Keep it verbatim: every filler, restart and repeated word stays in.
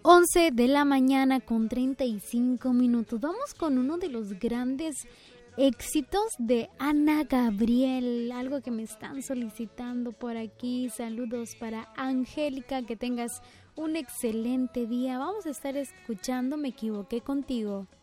once de la mañana con treinta y cinco minutos. Vamos con uno de los grandes éxitos de Ana Gabriel, algo que me están solicitando por aquí. Saludos para Angélica, que tengas un excelente día. Vamos a estar escuchando Me equivoqué contigo.